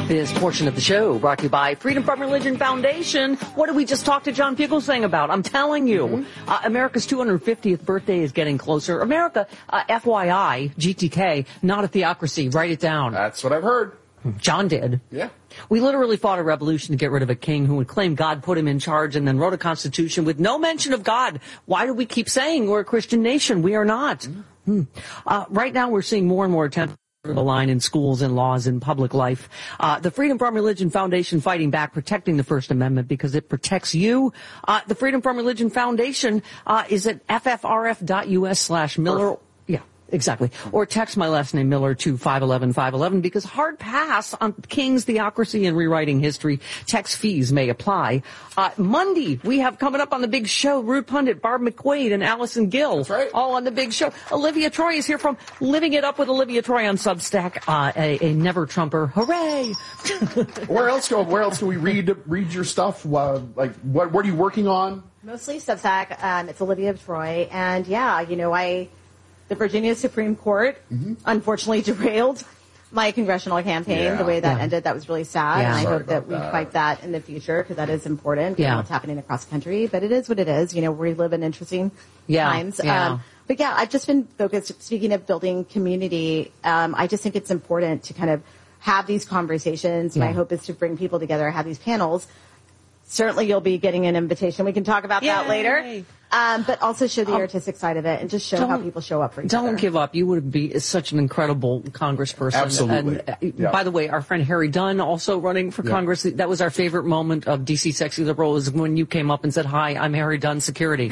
This portion of the show brought to you by Freedom From Religion Foundation. What did we just talk to John Fugelsang about? I'm telling you, America's 250th birthday is getting closer. America, FYI, GTK, not a theocracy. Write it down. That's what I've heard. John did. Yeah. We literally fought a revolution to get rid of a king who would claim God put him in charge and then wrote a constitution with no mention of God. Why do we keep saying we're a Christian nation? We are not. Right now we're seeing more and more attempts to the line in schools and laws in public life. The Freedom From Religion Foundation fighting back, protecting the First Amendment because it protects you. The Freedom From Religion Foundation is at ffrf.us/Miller. Yeah. Exactly. Or text my last name, Miller, to 511-511, because hard pass on King's theocracy and rewriting history. Text fees may apply. Monday, we have coming up on the big show, Rude Pundit, Barb McQuaid, and Allison Gill. That's right. All on the big show. Olivia Troy is here from Living It Up with Olivia Troy on Substack. A never-Trumper. Hooray! Where else do we read your stuff? What are you working on? Mostly Substack. It's Olivia Troy. And yeah, the Virginia Supreme Court unfortunately derailed my congressional campaign. The way that ended, that was really sad. Yeah. And I hope that we fight that in the future because that is important. What's happening across the country. But it is what it is. We live in interesting times. But yeah, I've just been focused, speaking of building community, I just think it's important to kind of have these conversations. My hope is to bring people together, have these panels. Certainly you'll be getting an invitation. We can talk about that later. But also show the artistic side of it and just show how people show up for each other. Don't give up. You would be such an incredible congressperson. Absolutely. And, by the way, our friend Harry Dunn also running for Congress. That was our favorite moment of DC Sexy Liberal is when you came up and said, "Hi, I'm Harry Dunn, security."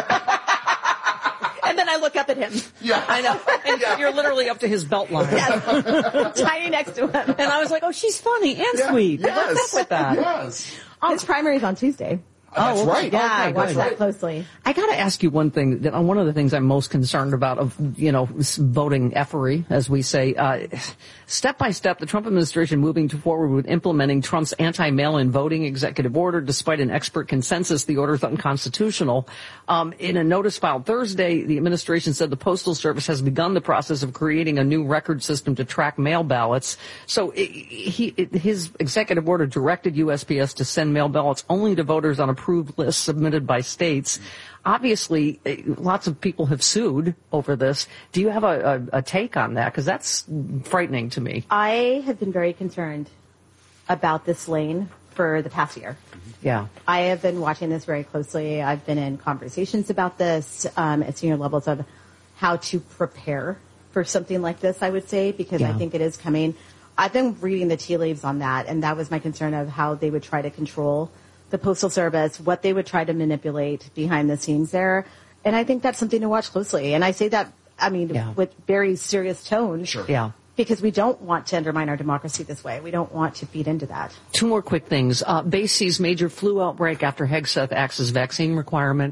And then I look up at him. Yeah. I know. And you're literally up to his belt line. Yes. Tiny next to him. And I was like, oh, she's funny and sweet. Yes. What's up with that? Yes. His primary's on Tuesday. That's right. Yeah, Okay, watch good. that closely. I got to ask you one thing. One of the things I'm most concerned about of, voting effery, as we say, step by step, the Trump administration moving forward with implementing Trump's anti-mail-in voting executive order, despite an expert consensus the order is unconstitutional. In a notice filed Thursday, the administration said the Postal Service has begun the process of creating a new record system to track mail ballots. So his executive order directed USPS to send mail ballots only to voters on approved lists submitted by states. Obviously, lots of people have sued over this. Do you have a take on that? Because that's frightening to me. I have been very concerned about this lane for the past year. Yeah. I have been watching this very closely. I've been in conversations about this at senior levels of how to prepare for something like this, I would say, because I think it is coming. I've been reading the tea leaves on that, and that was my concern of how they would try to control the Postal Service, what they would try to manipulate behind the scenes there. And I think that's something to watch closely. And I say that, with very serious tone. Sure. Yeah. Because we don't want to undermine our democracy this way. We don't want to feed into that. Two more quick things. Base sees major flu outbreak after Hegseth axes vaccine requirement.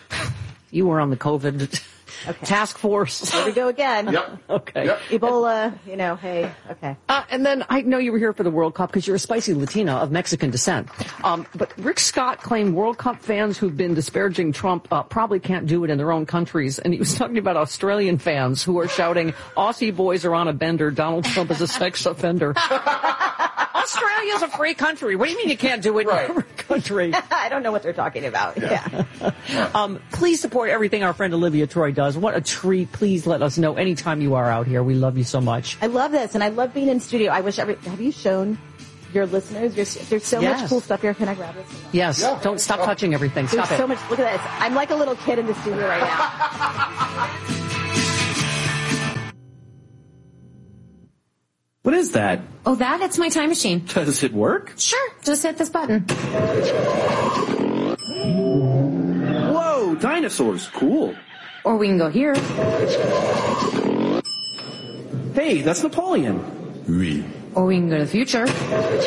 You were on the COVID task force. Here we go again. Yep. Okay. Yep. Ebola, hey, okay. And then I know you were here for the World Cup because you're a spicy Latina of Mexican descent. But Rick Scott claimed World Cup fans who've been disparaging Trump probably can't do it in their own countries. And he was talking about Australian fans who are shouting, Aussie boys are on a bender. Donald Trump is a sex offender. Australia's a free country. What do you mean you can't do it in every country? I don't know what they're talking about. Yeah. Please support everything our friend Olivia Troy does. What a treat. Please let us know anytime you are out here. We love you so much. I love this, and I love being in studio. I wish have you shown your listeners? There's so much cool stuff here. Can I grab this? Yes. Yeah. Don't stop touching everything. Stop There's it. so much. Look at this. I'm like a little kid in the studio right now. What is that? Oh, it's my time machine. Does it work? Sure, just hit this button. Whoa, dinosaurs, cool. Or we can go here. Hey, that's Napoleon. Oui. Or we can go to the future.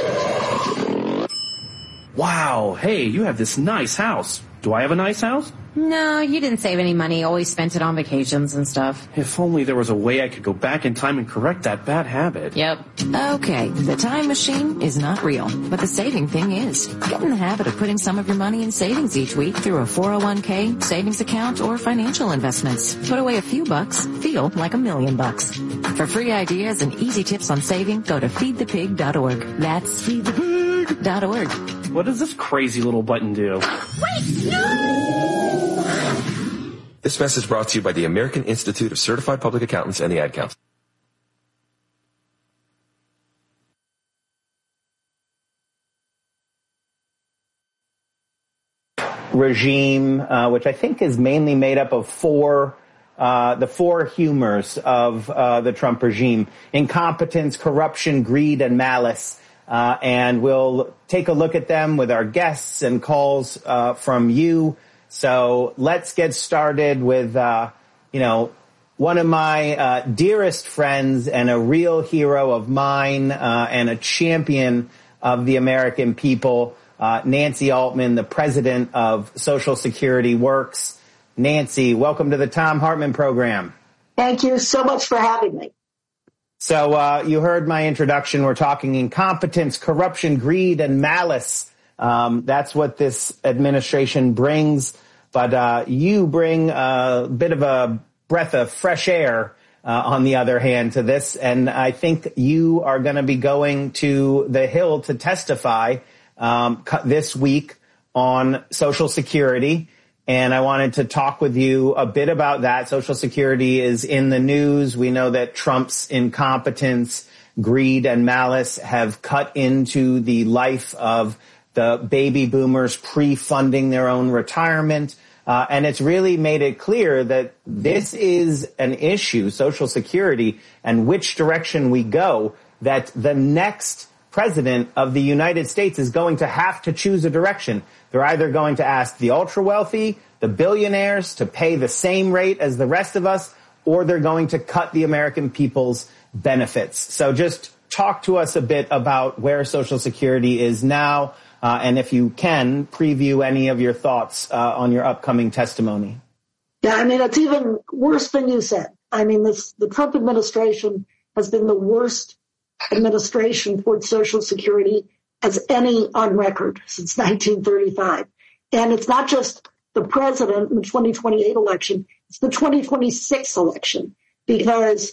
Wow, hey, you have this nice house. Do I have a nice house? No, you didn't save any money. Always spent it on vacations and stuff. If only there was a way I could go back in time and correct that bad habit. Yep. Okay, the time machine is not real, but the saving thing is. Get in the habit of putting some of your money in savings each week through a 401k, savings account, or financial investments. Put away a few bucks, feel like $1 million. For free ideas and easy tips on saving, go to feedthepig.org. That's feedthepig.org. What does this crazy little button do? Wait, no! This message brought to you by the American Institute of Certified Public Accountants and the Ad Council. Regime, which I think is mainly made up of the four humors of the Trump regime: incompetence, corruption, greed, and malice. And we'll take a look at them with our guests and calls from you. So let's get started with, one of my dearest friends and a real hero of mine and a champion of the American people, Nancy Altman, the president of Social Security Works. Nancy, welcome to the Thom Hartmann program. Thank you so much for having me. So you heard my introduction. We're talking incompetence, corruption, greed, and malice. That's what this administration brings. But you bring a bit of a breath of fresh air, on the other hand, to this. And I think you are going to be going to the Hill to testify this week on Social Security. And I wanted to talk with you a bit about that. Social Security is in the news. We know that Trump's incompetence, greed, and malice have cut into the life of the baby boomers pre-funding their own retirement. And it's really made it clear that this is an issue, Social Security, and which direction we go, that the next president of the United States is going to have to choose a direction. They're either going to ask the ultra-wealthy, the billionaires, to pay the same rate as the rest of us, or they're going to cut the American people's benefits. So just talk to us a bit about where Social Security is now, and if you can, preview any of your thoughts on your upcoming testimony. Yeah, I mean, it's even worse than you said. I mean, the Trump administration has been the worst administration towards Social Security as any on record since 1935. And it's not just the president in the 2028 election, it's the 2026 election, because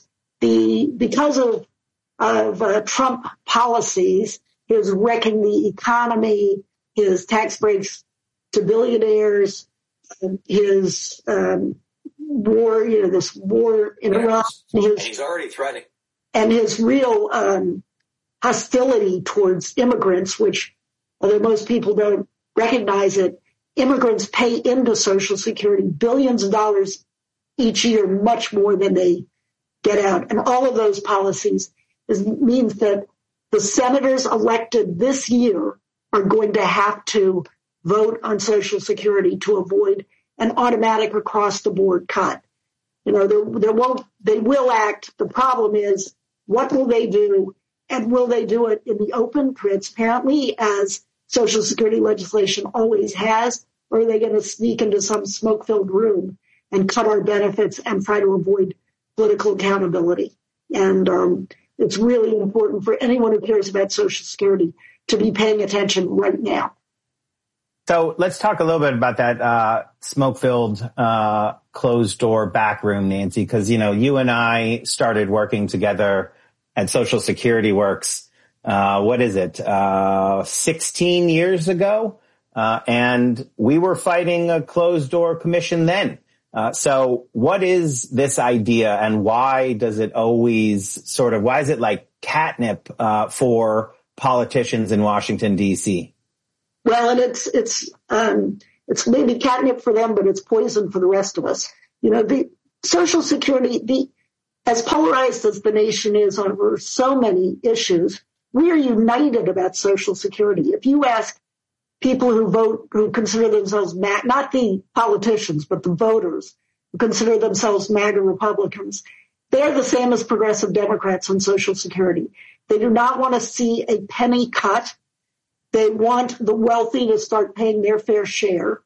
of Trump policies, his wrecking the economy, his tax breaks to billionaires, his war, this war in Iran. He's already threatening. And his real hostility towards immigrants, which, although most people don't recognize it, immigrants pay into Social Security billions of dollars each year, much more than they get out. And all of those policies means that the senators elected this year are going to have to vote on Social Security to avoid an automatic across-the-board cut. They will act. The problem is, what will they do? And will they do it in the open, transparently, as Social Security legislation always has? Or are they going to sneak into some smoke-filled room and cut our benefits and try to avoid political accountability? And it's really important for anyone who cares about Social Security to be paying attention right now. So let's talk a little bit about that smoke-filled, closed-door back room, Nancy, because, you and I started working together at Social Security Works, 16 years ago? And we were fighting a closed-door commission then. So what is this idea, and why does it always why is it like catnip for politicians in Washington, D.C.? Well, and it's maybe catnip for them, but it's poison for the rest of us. The Social Security, as polarized as the nation is over so many issues, we are united about Social Security. If you ask people who consider themselves, not the politicians, but the voters who consider themselves MAGA Republicans, they're the same as progressive Democrats on Social Security. They do not want to see a penny cut. They want the wealthy to start paying their fair share.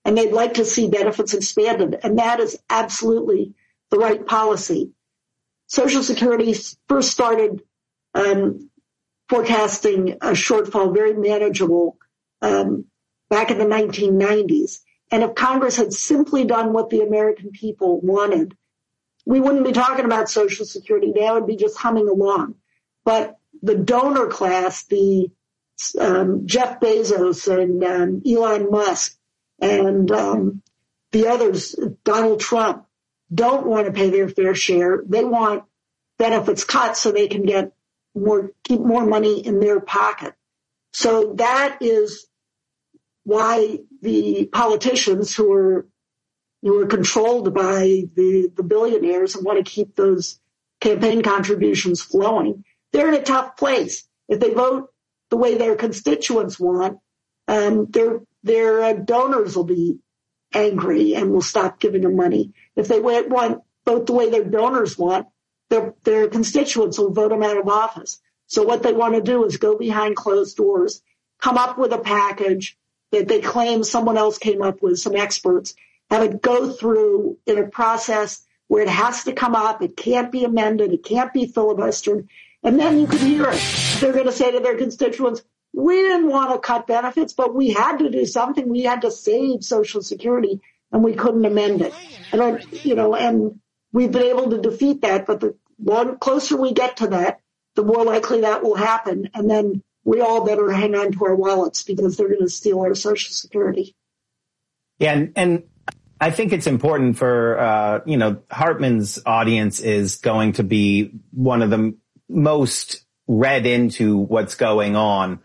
and they'd like to see benefits expanded. And that is absolutely the right policy. Social Security first started forecasting a shortfall, very manageable, back in the 1990s. And if Congress had simply done what the American people wanted, we wouldn't be talking about Social Security now. It would be just humming along. But the donor class, the Jeff Bezos and Elon Musk and the others, Donald Trump, don't want to pay their fair share. They want benefits cut so they can get keep more money in their pocket. So that is why the politicians who are controlled by the billionaires and want to keep those campaign contributions flowing, they're in a tough place. If they vote the way their constituents want, their donors will be angry and will stop giving them money. If they vote the way their donors want, their constituents will vote them out of office. So what they want to do is go behind closed doors, come up with a package that they claim someone else came up with, some experts, have it go through in a process where it has to come up, it can't be amended, it can't be filibustered, and then you can hear it. They're going to say to their constituents, we didn't want to cut benefits, but we had to do something. We had to save Social Security, and we couldn't amend it. And we've been able to defeat that, but the closer we get to that, the more likely that will happen. And then we all better hang on to our wallets because they're going to steal our Social Security. Yeah, and I think it's important for, Hartmann's audience is going to be one of the most read into what's going on.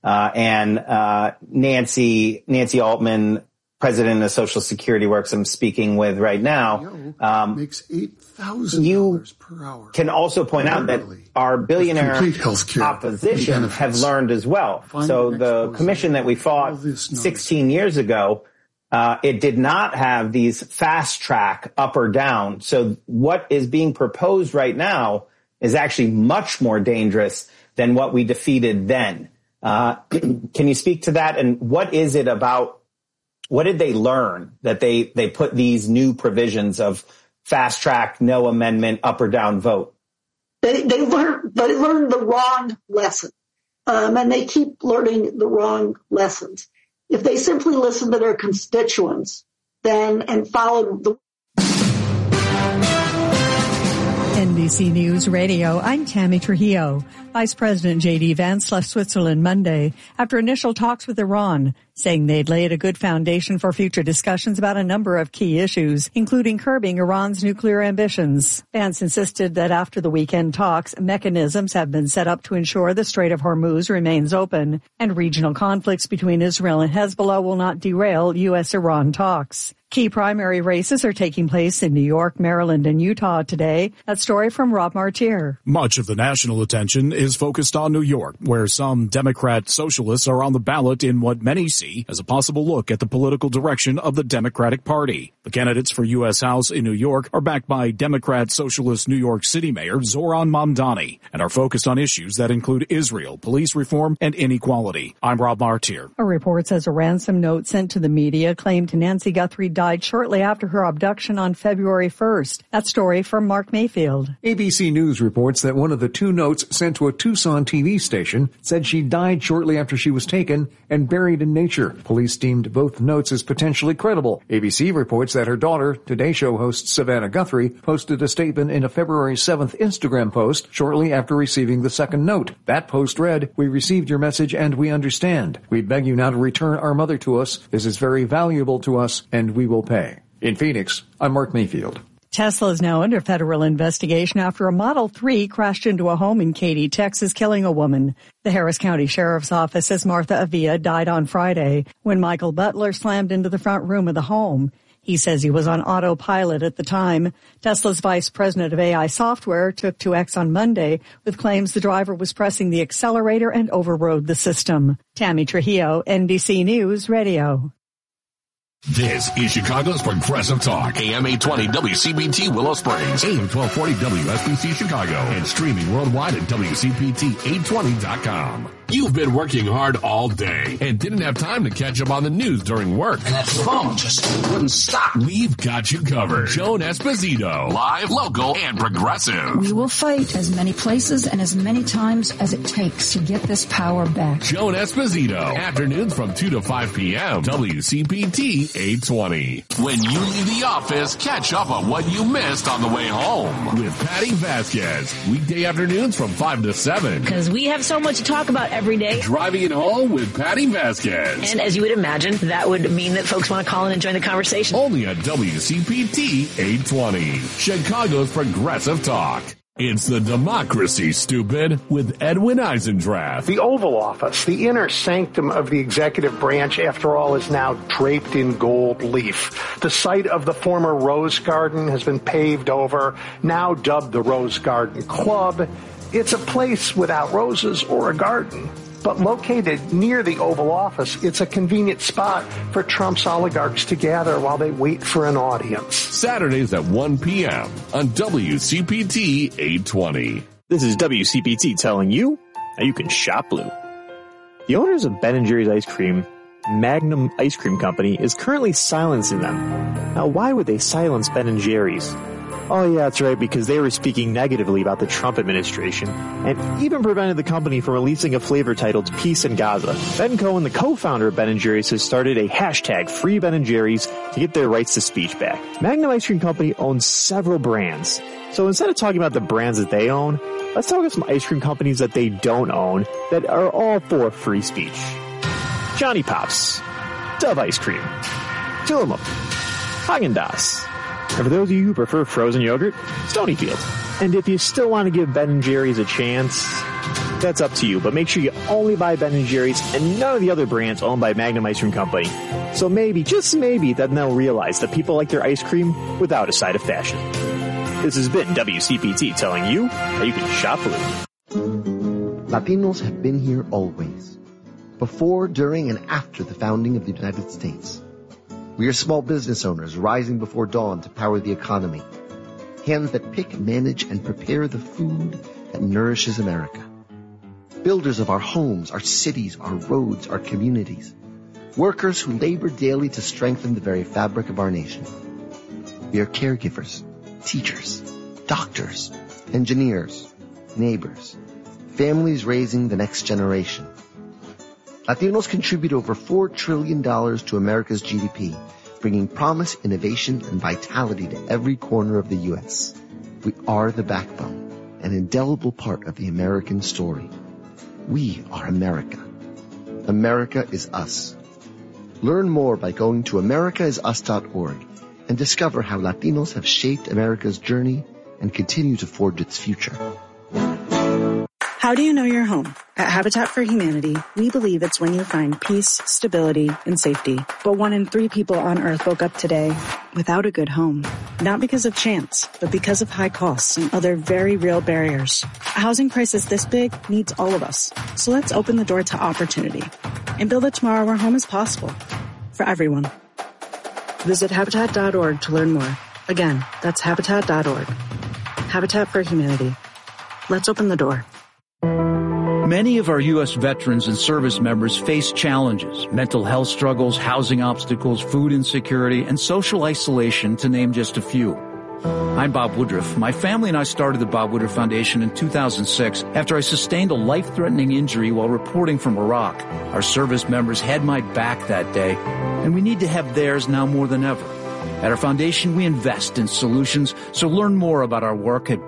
Nancy Altman, president of Social Security Works, I'm speaking with right now, makes $8,000 per hour. Can also point out that our billionaire opposition have learned as well. So the commission that we fought 16 years ago, it did not have these fast track up or down. So what is being proposed right now is actually much more dangerous than what we defeated then. Can you speak to that? And what is it about? What did they learn that they put these new provisions of fast track, no amendment, up or down vote? They learned the wrong lesson. And they keep learning the wrong lessons. If they simply listen to their constituents and followed the NBC News Radio, I'm Tammy Trujillo. Vice President J.D. Vance left Switzerland Monday after initial talks with Iran, saying they'd laid a good foundation for future discussions about a number of key issues, including curbing Iran's nuclear ambitions. Vance insisted that after the weekend talks, mechanisms have been set up to ensure the Strait of Hormuz remains open, and regional conflicts between Israel and Hezbollah will not derail U.S.-Iran talks. Key primary races are taking place in New York, Maryland, and Utah today. That story from Rob Martier. Much of the national attention is focused on New York, where some Democrat socialists are on the ballot in what many see as a possible look at the political direction of the Democratic Party. The candidates for U.S. House in New York are backed by Democrat Socialist New York City Mayor Zohran Mamdani and are focused on issues that include Israel, police reform, and inequality. I'm Rob Martier. A report says a ransom note sent to the media claimed Nancy Guthrie died shortly after her abduction on February 1st. That story from Mark Mayfield. ABC News reports that one of the two notes sent to a Tucson TV station said she died shortly after she was taken and buried in nature. Police deemed both notes as potentially credible. ABC reports that her daughter, Today Show host Savannah Guthrie, posted a statement in a February 7th Instagram post shortly after receiving the second note. That post read, "We received your message and we understand. We beg you now to return our mother to us. This is very valuable to us and we will pay." In Phoenix, I'm Mark Mayfield. Tesla is now under federal investigation after a Model 3 crashed into a home in Katy, Texas, killing a woman. The Harris County Sheriff's Office says Martha Avila died on Friday when Michael Butler slammed into the front room of the home. He says he was on autopilot at the time. Tesla's vice president of AI software took to X on Monday with claims the driver was pressing the accelerator and overrode the system. Tammy Trujillo, NBC News Radio. This is Chicago's Progressive Talk. AM 820 WCPT Willow Springs. AM 1240 WSBC Chicago. And streaming worldwide at WCPT820.com. You've been working hard all day and didn't have time to catch up on the news during work. And that phone just wouldn't stop. We've got you covered. Joan Esposito. Live, local, and progressive. We will fight as many places and as many times as it takes to get this power back. Joan Esposito. Afternoons from 2 to 5 p.m. WCPT 820. When you leave the office, catch up on what you missed on the way home with Patty Vasquez. Weekday afternoons from 5 to 7. Because we have so much to talk about every day. Driving it home with Patty Vasquez. And as you would imagine, that would mean that folks want to call in and join the conversation. Only on WCPT 820. Chicago's Progressive Talk. It's the democracy, stupid, with Edwin Eisendrath. The Oval Office, the inner sanctum of the executive branch, after all, is now draped in gold leaf. The site of the former Rose Garden has been paved over, now dubbed the Rose Garden Club. It's a place without roses or a garden. But located near the Oval Office, it's a convenient spot for Trump's oligarchs to gather while they wait for an audience. Saturdays at 1 p.m. on WCPT 820. This is WCPT telling you how you can shop blue. The owners of Ben & Jerry's Ice Cream, Magnum Ice Cream Company, is currently silencing them. Now, why would they silence Ben & Jerry's? Oh yeah, that's right, because they were speaking negatively about the Trump administration and even prevented the company from releasing a flavor titled Peace in Gaza. Ben Cohen, the co-founder of Ben & Jerry's, has started a hashtag Free Ben & Jerry's to get their rights to speech back. Magnum Ice Cream Company owns several brands. So instead of talking about the brands that they own, let's talk about some ice cream companies that they don't own that are all for free speech. Johnny Pops, Dove Ice Cream, Tillamook, Häagen-Dazs. And for those of you who prefer frozen yogurt, Stonyfield. And if you still want to give Ben & Jerry's a chance, that's up to you. But make sure you only buy Ben & Jerry's and none of the other brands owned by Magnum Ice Cream Company. So maybe, just maybe, then they'll realize that people like their ice cream without a side of fashion. This has been WCPT telling you how you can shop blue. Latinos have been here always. Before, during, and after the founding of the United States. We are small business owners rising before dawn to power the economy. Hands that pick, manage, and prepare the food that nourishes America. Builders of our homes, our cities, our roads, our communities. Workers who labor daily to strengthen the very fabric of our nation. We are caregivers, teachers, doctors, engineers, neighbors, families raising the next generation. Latinos contribute over $4 trillion to America's GDP, bringing promise, innovation, and vitality to every corner of the U.S. We are the backbone, an indelible part of the American story. We are America. America is us. Learn more by going to americaisus.org and discover how Latinos have shaped America's journey and continue to forge its future. How do you know your home? At Habitat for Humanity, we believe it's when you find peace, stability, and safety. But 1 in 3 people on Earth woke up today without a good home. Not because of chance, but because of high costs and other very real barriers. A housing crisis this big needs all of us. So let's open the door to opportunity and build a tomorrow where home is possible for everyone. Visit Habitat.org to learn more. Again, that's Habitat.org. Habitat for Humanity. Let's open the door. Many of our U.S. veterans and service members face challenges, mental health struggles, housing obstacles, food insecurity, and social isolation, to name just a few. I'm Bob Woodruff. My family and I started the Bob Woodruff Foundation in 2006 after I sustained a life-threatening injury while reporting from Iraq. Our service members had my back that day, and we need to have theirs now more than ever. At our foundation, we invest in solutions, so learn more about our work at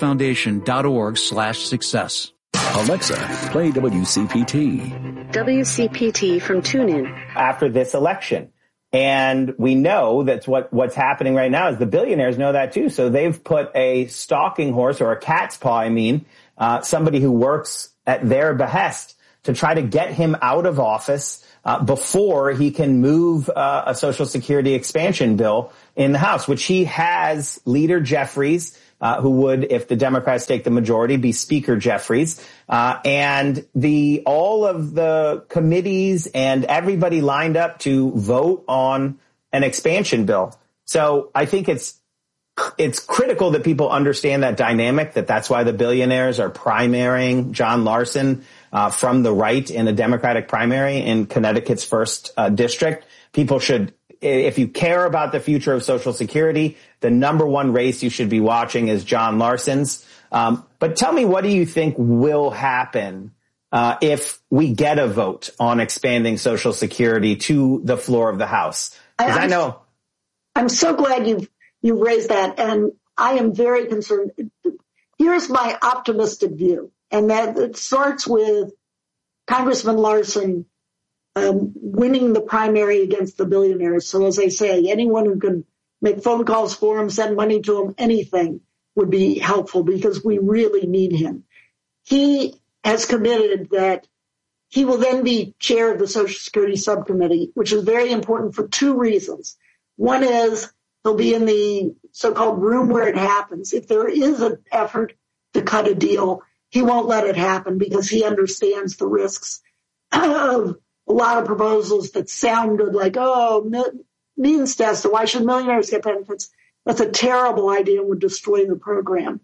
bobwoodrufffoundation.org/success. Alexa, play WCPT. WCPT from TuneIn. After this election. And we know that's what's happening right now is the billionaires know that too. So they've put a stalking horse, or a cat's paw, somebody who works at their behest to try to get him out of office before he can move a Social Security expansion bill in the House, which he has Leader Jeffries, who would, if the Democrats take the majority, be Speaker Jeffries. And all of the committees and everybody lined up to vote on an expansion bill. So I think it's critical that people understand that dynamic, that's why the billionaires are primarying John Larson from the right in a Democratic primary in Connecticut's 1st district. People should, if you care about the future of Social Security, the number one race you should be watching is John Larson's. But tell me, what do you think will happen if we get a vote on expanding Social Security to the floor of the House? Because I know. I'm so glad you've raised that, and I am very concerned. Here's my optimistic view, and that it starts with Congressman Larson winning the primary against the billionaires. So as I say, anyone who can make phone calls for him, send money to him, anything would be helpful because we really need him. He has committed that he will then be chair of the Social Security Subcommittee, which is very important for two reasons. One is he'll be in the so-called room where it happens. If there is an effort to cut a deal, he won't let it happen because he understands the risks of a lot of proposals that sound good, like, means test, why should millionaires get benefits? That's a terrible idea and would destroy the program.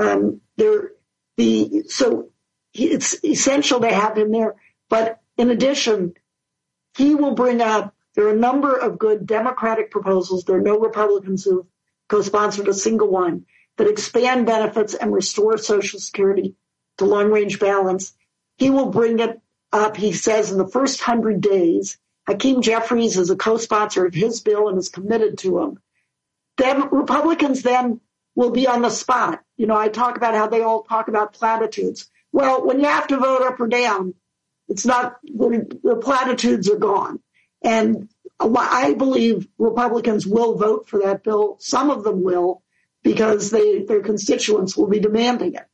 So it's essential to have him there. But in addition, he will bring up, there are a number of good Democratic proposals. There are no Republicans who co-sponsored a single one that expand benefits and restore Social Security to long-range balance. He will bring it up, he says, in the first 100 days. Hakeem Jeffries is a co-sponsor of his bill and is committed to him. Then Republicans then will be on the spot. You know, I talk about how they all talk about platitudes. Well, when you have to vote up or down, it's not, the platitudes are gone. And I believe Republicans will vote for that bill. Some of them will, because their constituents will be demanding it.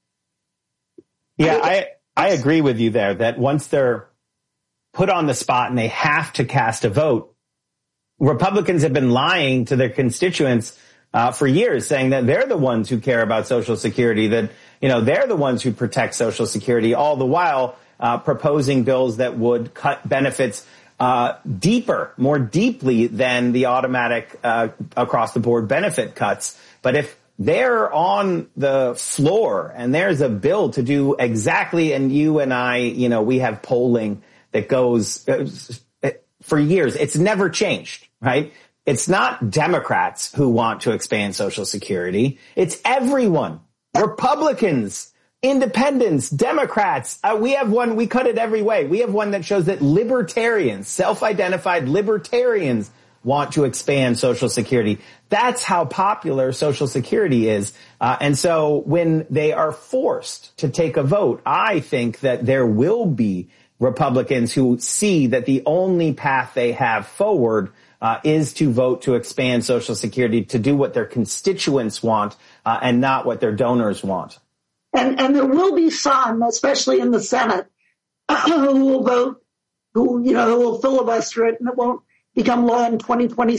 Yeah, I agree with you there that once they're put on the spot and they have to cast a vote, Republicans have been lying to their constituents for years, saying that they're the ones who care about Social Security, that, you know, they're the ones who protect Social Security, all the while proposing bills that would cut benefits more deeply than the automatic across-the-board benefit cuts. But if they're on the floor and there's a bill to do exactly, and you and I, you know, we have polling that goes for years. It's never changed, right? It's not Democrats who want to expand Social Security. It's everyone. Republicans, independents, Democrats. We have one, we cut it every way. We have one that shows that libertarians, self-identified libertarians, want to expand Social Security. That's how popular Social Security is. And so when they are forced to take a vote, I think that there will be Republicans who see that the only path they have forward is to vote to expand Social Security, to do what their constituents want and not what their donors want. And there will be some, especially in the Senate, who will vote, who will filibuster it, and it won't become law in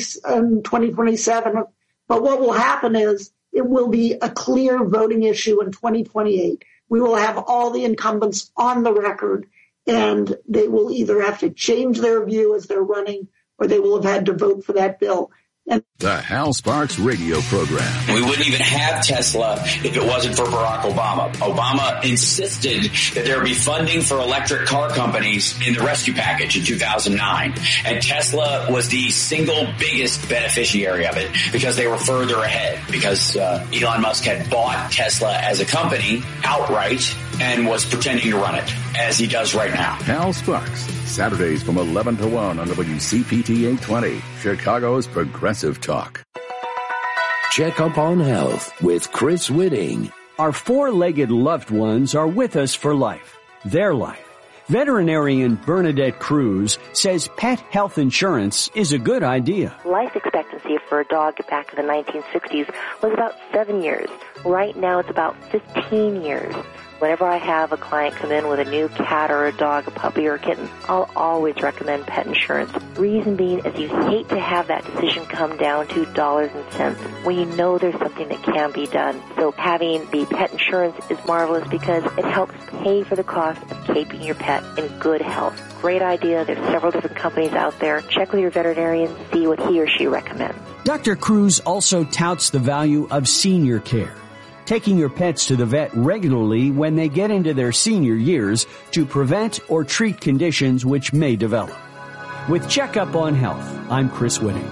2027. But what will happen is it will be a clear voting issue in 2028. We will have all the incumbents on the record, and they will either have to change their view as they're running, or they will have had to vote for that bill. The Hal Sparks radio program. We wouldn't even have Tesla if it wasn't for Barack Obama. Obama insisted that there be funding for electric car companies in the rescue package in 2009. And Tesla was the single biggest beneficiary of it because they were further ahead, because Elon Musk had bought Tesla as a company outright and was pretending to run it, as he does right now. Hal Sparks, Saturdays from 11 to 1 on WCPT 820, Chicago's Progressive Talk. Check up on health with Chris Whitting. Our four-legged loved ones are with us for life, their life. Veterinarian Bernadette Cruz says pet health insurance is a good idea. Life expectancy for a dog back in the 1960s was about 7 years. Right now it's about 15 years. Whenever I have a client come in with a new cat or a dog, a puppy or a kitten, I'll always recommend pet insurance. Reason being is you hate to have that decision come down to dollars and cents when you know there's something that can be done. So having the pet insurance is marvelous because it helps pay for the cost of keeping your pet in good health. Great idea. There's several different companies out there. Check with your veterinarian, see what he or she recommends. Dr. Cruz also touts the value of senior care, taking your pets to the vet regularly when they get into their senior years to prevent or treat conditions which may develop. With Checkup on Health, I'm Chris Whitting.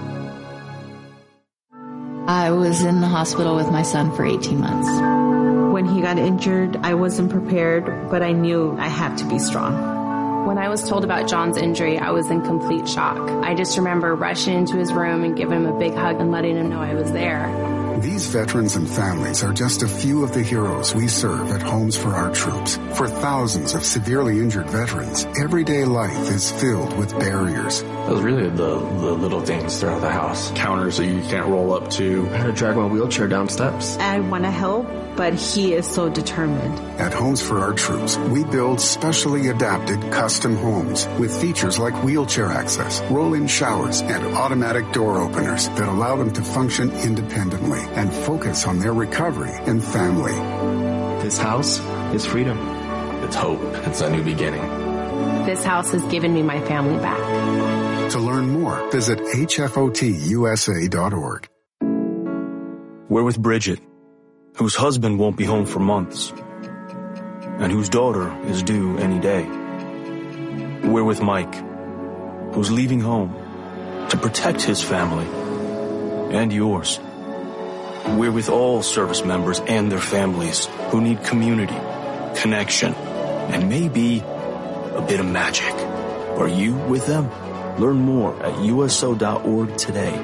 I was in the hospital with my son for 18 months. When he got injured, I wasn't prepared, but I knew I had to be strong. When I was told about John's injury, I was in complete shock. I just remember rushing into his room and giving him a big hug and letting him know I was there. These veterans and families are just a few of the heroes we serve at Homes for Our Troops. For thousands of severely injured veterans, everyday life is filled with barriers. It was really the little things throughout the house. Counters that you can't roll up to. I had to drag my wheelchair down steps. I want to help, but he is so determined. At Homes for Our Troops, we build specially adapted custom homes with features like wheelchair access, roll-in showers, and automatic door openers that allow them to function independently and focus on their recovery and family. This house is freedom. It's hope. It's a new beginning. This house has given me my family back. To learn more, visit hfotusa.org. We're with Bridget, whose husband won't be home for months, and whose daughter is due any day. We're with Mike, who's leaving home to protect his family and yours. We're with all service members and their families who need community, connection, and maybe a bit of magic. Are you with them? Learn more at uso.org today.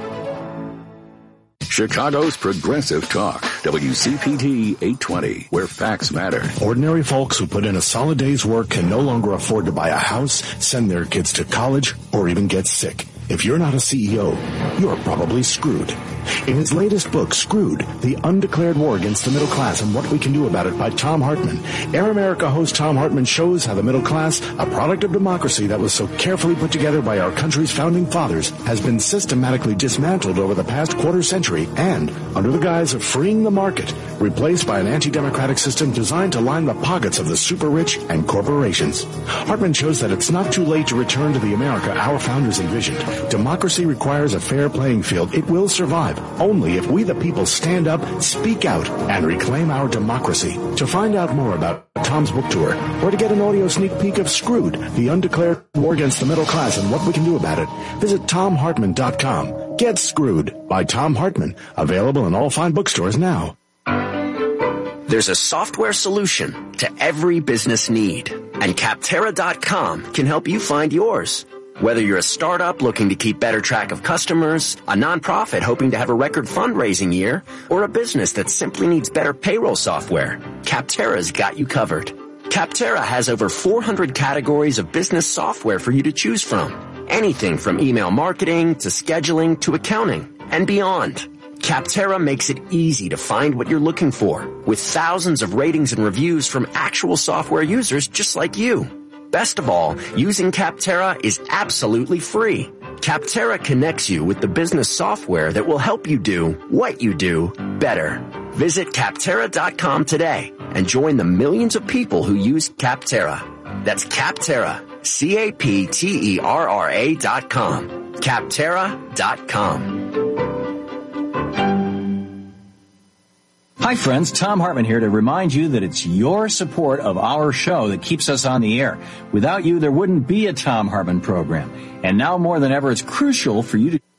Chicago's Progressive Talk, WCPT 820, where facts matter. Ordinary folks who put in a solid day's work can no longer afford to buy a house, send their kids to college, or even get sick. If you're not a CEO, you're probably screwed. In his latest book, Screwed, The Undeclared War Against the Middle Class and What We Can Do About It by Tom Hartman, Air America host Tom Hartman shows how the middle class, a product of democracy that was so carefully put together by our country's founding fathers, has been systematically dismantled over the past quarter century and, under the guise of freeing the market, replaced by an anti-democratic system designed to line the pockets of the super rich and corporations. Hartman shows that it's not too late to return to the America our founders envisioned. Democracy requires a fair playing field. It will survive only if we the people stand up, speak out, and reclaim our democracy. To find out more about Tom's book tour, or to get an audio sneak peek of Screwed, The Undeclared War Against the Middle Class and What We Can Do About It, visit TomHartman.com. Get Screwed by Tom Hartman. Available in all fine bookstores now. There's a software solution to every business need, and Capterra.com can help you find yours. Whether you're a startup looking to keep better track of customers, a nonprofit hoping to have a record fundraising year, or a business that simply needs better payroll software, Capterra's got you covered. Capterra has over 400 categories of business software for you to choose from. Anything from email marketing to scheduling to accounting and beyond. Capterra makes it easy to find what you're looking for, with thousands of ratings and reviews from actual software users just like you. Best of all, using Capterra is absolutely free. Capterra connects you with the business software that will help you do what you do better. Visit Capterra.com today and join the millions of people who use Capterra. That's Capterra, Capterra.com. Capterra.com. Hi friends, Tom Hartman here to remind you that it's your support of our show that keeps us on the air. Without you, there wouldn't be a Tom Hartman program. And now more than ever, it's crucial for you to